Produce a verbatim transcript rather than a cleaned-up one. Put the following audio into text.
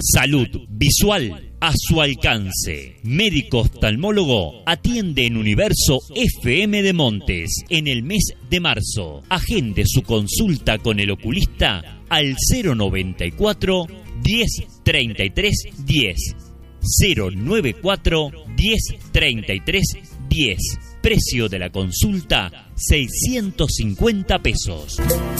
Salud visual a su alcance. Médico oftalmólogo atiende en Universo F M de Montes en el mes de marzo. Agende su consulta con el oculista al cero noventa y cuatro, diez, treinta y tres, diez. cero noventa y cuatro, diez, treinta y tres, diez. Precio de la consulta, seiscientos cincuenta pesos.